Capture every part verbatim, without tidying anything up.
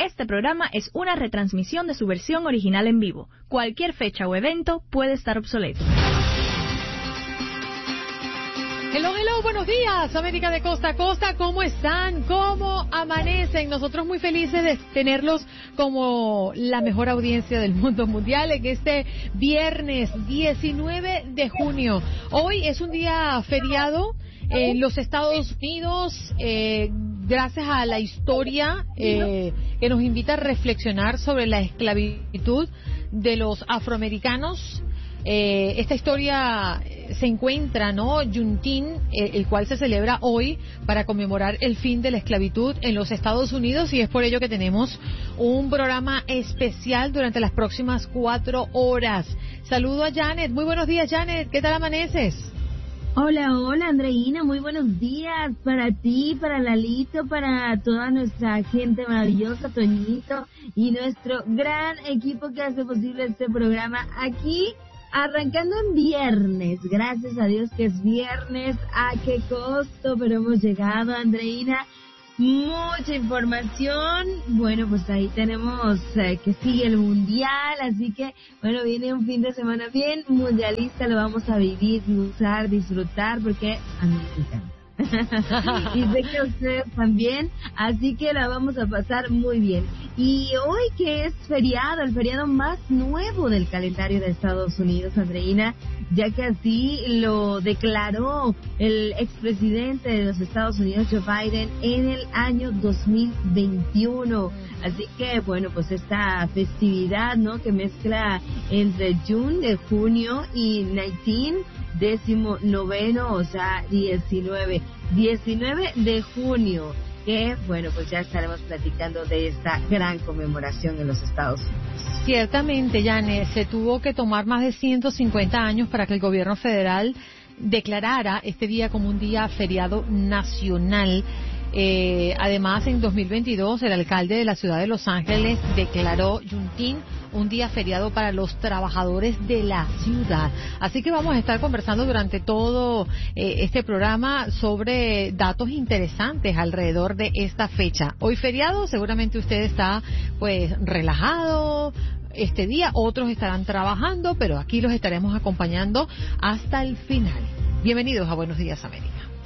Este programa es una retransmisión de su versión original en vivo. Cualquier fecha o evento puede estar obsoleto. Hello, hello, buenos días, América de costa a costa, ¿cómo están? ¿Cómo amanecen? Nosotros muy felices de tenerlos como la mejor audiencia del mundo mundial en este viernes diecinueve de junio. Hoy es un día feriado en los Estados Unidos, eh, gracias a la historia eh, que nos invita a reflexionar sobre la esclavitud de los afroamericanos. Eh, esta historia se encuentra, ¿no? Juneteenth, eh, el cual se celebra hoy para conmemorar el fin de la esclavitud en los Estados Unidos, y es por ello que tenemos un programa especial durante las próximas cuatro horas. Saludo a Janet. Muy buenos días, Janet. ¿Qué tal amaneces? Hola, hola, Andreina. Muy buenos días para ti, para Lalito, para toda nuestra gente maravillosa, Toñito y nuestro gran equipo que hace posible este programa aquí. Arrancando en viernes, gracias a Dios que es viernes, a qué costo, pero hemos llegado, Andreina, mucha información. Bueno, pues ahí tenemos eh, que sigue el mundial, así que, bueno, viene un fin de semana bien mundialista, lo vamos a vivir, usar, disfrutar, porque a mí me encanta. Y sé que ustedes también, así que la vamos a pasar muy bien. Y hoy que es feriado, el feriado más nuevo del calendario de Estados Unidos, Andreina, ya que así lo declaró el expresidente de los Estados Unidos, Joe Biden, en el año dos mil veintiuno. Así que, bueno, pues esta festividad, ¿no?, que mezcla entre June, de junio, y nineteen, décimo noveno, o sea, diecinueve, diecinueve de junio, que, bueno, pues ya estaremos platicando de esta gran conmemoración en los Estados Unidos. Ciertamente, Janet, se tuvo que tomar más de ciento cincuenta años para que el gobierno federal declarara este día como un día feriado nacional. Eh, además, en dos mil veintidós, el alcalde de la ciudad de Los Ángeles declaró Juneteenth un día feriado para los trabajadores de la ciudad. Así que vamos a estar conversando durante todo eh, este programa sobre datos interesantes alrededor de esta fecha. Hoy feriado, seguramente usted está pues relajado este día, otros estarán trabajando, pero aquí los estaremos acompañando hasta el final. Bienvenidos a Buenos Días, América.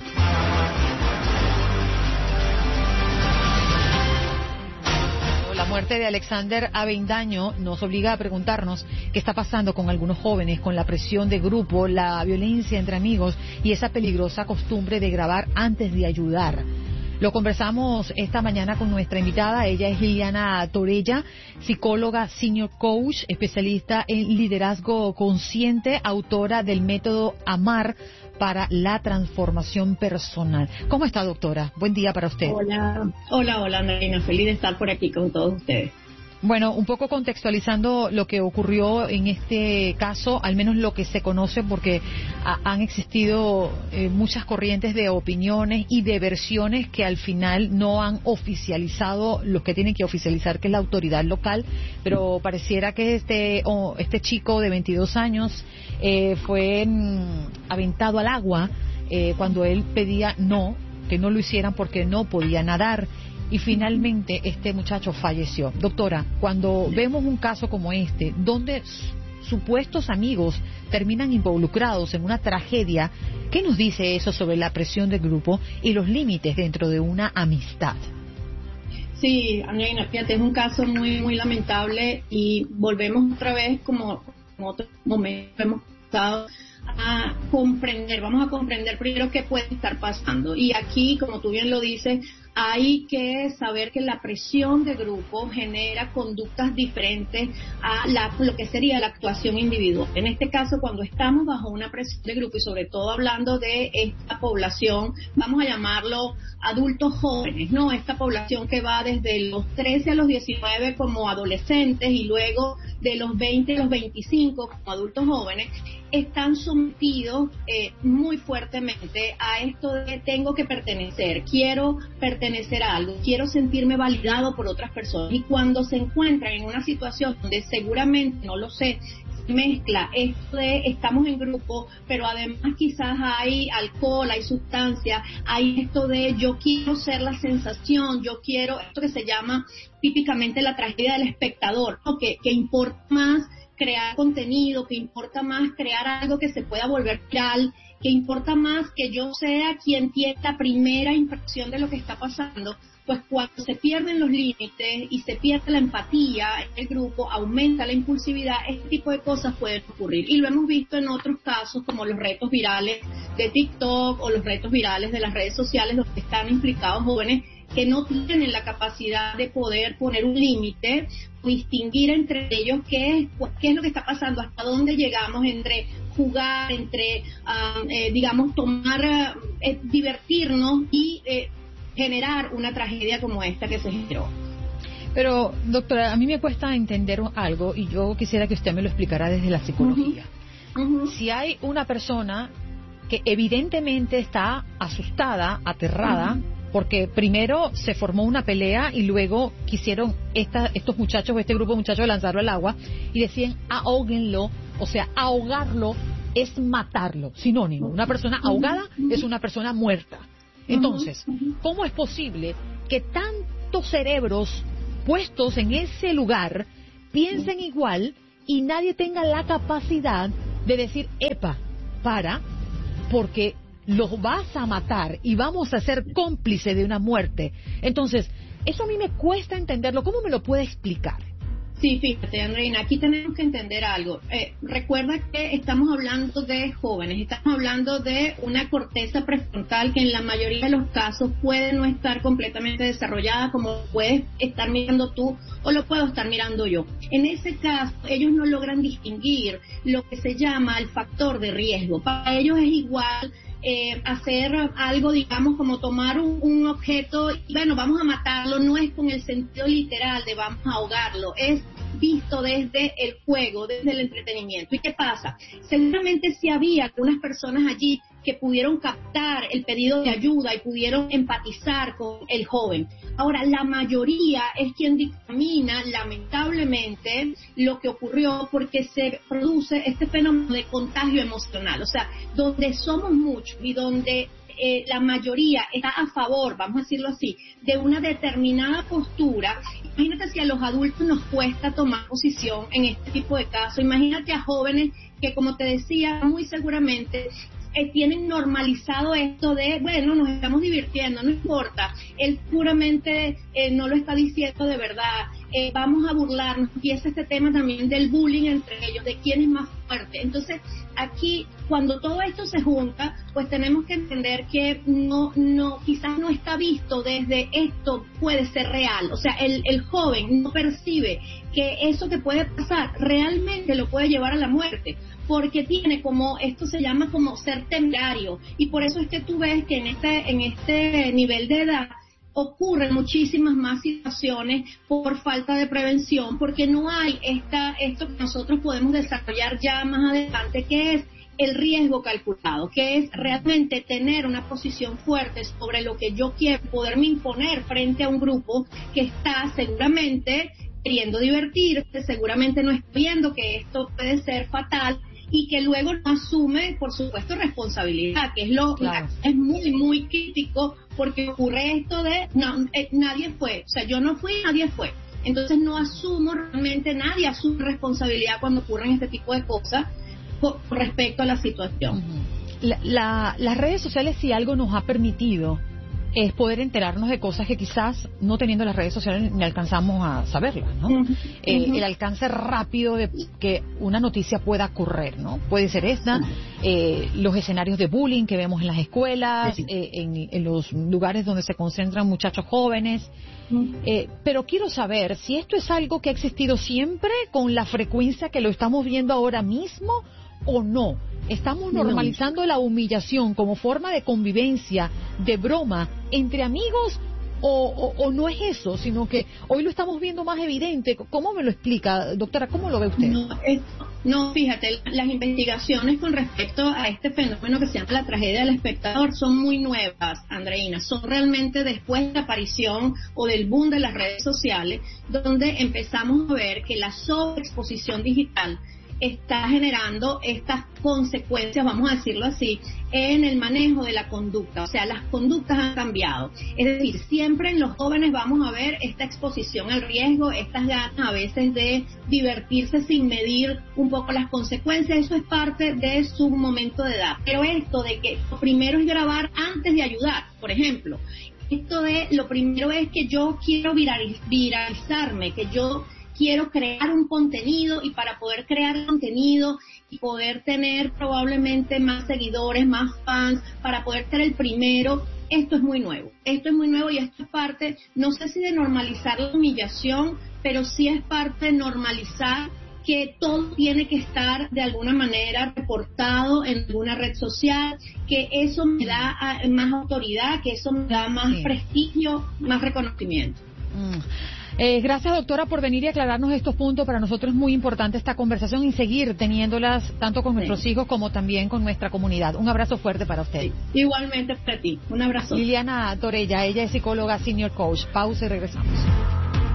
La muerte de Alexander Avendaño nos obliga a preguntarnos qué está pasando con algunos jóvenes, con la presión de grupo, la violencia entre amigos y esa peligrosa costumbre de grabar antes de ayudar. Lo conversamos esta mañana con nuestra invitada. Ella es Liliana Torella, psicóloga, senior coach, especialista en liderazgo consciente, autora del método AMAR para la transformación personal. ¿Cómo está, doctora? Buen día para usted. Hola, hola, hola, Marina. Feliz de estar por aquí con todos ustedes. Bueno, un poco contextualizando lo que ocurrió en este caso, al menos lo que se conoce, porque a, han existido eh, muchas corrientes de opiniones y de versiones que al final no han oficializado los que tienen que oficializar, que es la autoridad local, pero pareciera que este, oh, este chico de veintidós años eh, fue mm, aventado al agua eh, cuando él pedía no, que no lo hicieran porque no podía nadar. Y finalmente este muchacho falleció. Doctora, cuando vemos un caso como este, donde supuestos amigos terminan involucrados en una tragedia, ¿qué nos dice eso sobre la presión del grupo y los límites dentro de una amistad? Sí, Andreina, fíjate, es un caso muy, muy lamentable y volvemos otra vez, como en otro momento hemos estado, a comprender, vamos a comprender primero qué puede estar pasando. Y aquí, como tú bien lo dices, hay que saber que la presión de grupo genera conductas diferentes a la, lo que sería la actuación individual. En este caso, cuando estamos bajo una presión de grupo y sobre todo hablando de esta población, vamos a llamarlo adultos jóvenes, ¿no? Esta población que va desde los trece a los diecinueve como adolescentes y luego de los veinte a los veinticinco como adultos jóvenes, están sometidos eh, muy fuertemente a esto de tengo que pertenecer, quiero pertenecer a algo, quiero sentirme validado por otras personas. Y cuando se encuentran en una situación donde seguramente, no lo sé, mezcla esto de estamos en grupo, pero además quizás hay alcohol, hay sustancia, hay esto de yo quiero ser la sensación, yo quiero, esto que se llama típicamente la tragedia del espectador, ¿no? que, que importa más crear contenido, que importa más crear algo que se pueda volver viral, que importa más que yo sea quien tiene la primera impresión de lo que está pasando. Pues cuando se pierden los límites y se pierde la empatía en el grupo, aumenta la impulsividad, este tipo de cosas pueden ocurrir. Y lo hemos visto en otros casos, como los retos virales de TikTok o los retos virales de las redes sociales, donde están implicados jóvenes que no tienen la capacidad de poder poner un límite, distinguir entre ellos qué es, qué es lo que está pasando, hasta dónde llegamos entre jugar, entre, uh, eh, digamos, tomar, eh, divertirnos y eh, generar una tragedia como esta que se generó. Pero, doctora, a mí me cuesta entender algo y yo quisiera que usted me lo explicara desde la psicología. Uh-huh. Uh-huh. Si hay una persona que evidentemente está asustada, aterrada, uh-huh, porque primero se formó una pelea y luego quisieron esta, estos muchachos o este grupo de muchachos lanzarlo al agua y decían ahóguenlo, o sea, ahogarlo es matarlo, sinónimo. Una persona ahogada es una persona muerta. Entonces, ¿cómo es posible que tantos cerebros puestos en ese lugar piensen igual y nadie tenga la capacidad de decir, epa, para, porque los vas a matar y vamos a ser cómplice de una muerte? Entonces, eso a mí me cuesta entenderlo. ¿Cómo me lo puede explicar? Sí, fíjate, Andreina, aquí tenemos que entender algo. Eh, recuerda que estamos hablando de jóvenes, estamos hablando de una corteza prefrontal que en la mayoría de los casos puede no estar completamente desarrollada, como puedes estar mirando tú o lo puedo estar mirando yo. En ese caso, ellos no logran distinguir lo que se llama el factor de riesgo. Para ellos es igual Eh, hacer algo, digamos, como tomar un, un objeto y bueno, vamos a matarlo, no es con el sentido literal de vamos a ahogarlo, es visto desde el juego, desde el entretenimiento. ¿Y qué pasa? Seguramente sí había algunas personas allí que pudieron captar el pedido de ayuda y pudieron empatizar con el joven. Ahora, la mayoría es quien dictamina, lamentablemente, lo que ocurrió porque se produce este fenómeno de contagio emocional. O sea, donde somos muchos y donde eh, la mayoría está a favor, vamos a decirlo así, de una determinada postura. Imagínate si a los adultos nos cuesta tomar posición en este tipo de casos. Imagínate a jóvenes que, como te decía, muy seguramente Eh, tienen normalizado esto de, bueno, nos estamos divirtiendo, no importa, él puramente eh, no lo está diciendo de verdad, eh, vamos a burlarnos. Empieza este tema también del bullying entre ellos, de quién es más fuerte. Entonces, aquí, cuando todo esto se junta, pues tenemos que entender que no, no, quizás no está visto desde esto puede ser real. O sea, el, el joven no percibe que eso que puede pasar realmente lo puede llevar a la muerte, porque tiene como, esto se llama como ser temerario, y por eso es que tú ves que en este, en este nivel de edad ocurren muchísimas más situaciones por falta de prevención, porque no hay esta, esto que nosotros podemos desarrollar ya más adelante, que es el riesgo calculado, que es realmente tener una posición fuerte sobre lo que yo quiero, poderme imponer frente a un grupo que está seguramente queriendo divertirse, seguramente no está viendo que esto puede ser fatal, y que luego no asume, por supuesto, responsabilidad, que es lo claro. Es muy, muy crítico, porque ocurre esto de no, eh, nadie fue, o sea, yo no fui, nadie fue. Entonces no asumo realmente, nadie asume responsabilidad cuando ocurren este tipo de cosas con respecto a la situación. La, la, las redes sociales, si algo nos ha permitido, es poder enterarnos de cosas que quizás no teniendo las redes sociales ni alcanzamos a saberlas, ¿no? Uh-huh. Eh, uh-huh. El alcance rápido de que una noticia pueda correr, ¿no? Puede ser esta, uh-huh. eh, los escenarios de bullying que vemos en las escuelas, uh-huh. eh, en, en los lugares donde se concentran muchachos jóvenes. Uh-huh. Eh, pero quiero saber si esto es algo que ha existido siempre con la frecuencia que lo estamos viendo ahora mismo o no. ¿Estamos normalizando no. la humillación como forma de convivencia, de broma entre amigos, o, o, o no es eso, sino que hoy lo estamos viendo más evidente? ¿Cómo me lo explica, doctora? ¿Cómo lo ve usted? No, es, no, fíjate, las investigaciones con respecto a este fenómeno que se llama la tragedia del espectador son muy nuevas, Andreina. Son realmente después de la aparición o del boom de las redes sociales, donde empezamos a ver que la sobreexposición digital está generando estas consecuencias, vamos a decirlo así, en el manejo de la conducta. O sea, las conductas han cambiado. Es decir, siempre en los jóvenes vamos a ver esta exposición al riesgo, estas ganas a veces de divertirse sin medir un poco las consecuencias. Eso es parte de su momento de edad. Pero esto de que lo primero es grabar antes de ayudar, por ejemplo, esto de lo primero es que yo quiero viral, viralizarme, que yo quiero crear un contenido, y para poder crear contenido y poder tener probablemente más seguidores, más fans, para poder ser el primero, esto es muy nuevo. Esto es muy nuevo y esto es parte, no sé si de normalizar la humillación, pero sí es parte de normalizar que todo tiene que estar de alguna manera reportado en alguna red social, que eso me da más autoridad, que eso me da más sí. prestigio, más reconocimiento. Mm. Eh, gracias, doctora, por venir y aclararnos estos puntos. Para nosotros es muy importante esta conversación y seguir teniéndolas tanto con nuestros sí. hijos como también con nuestra comunidad. Un abrazo fuerte para usted. Sí. Igualmente para ti. Un abrazo. Liliana Torella, ella es psicóloga senior coach. Pausa y regresamos.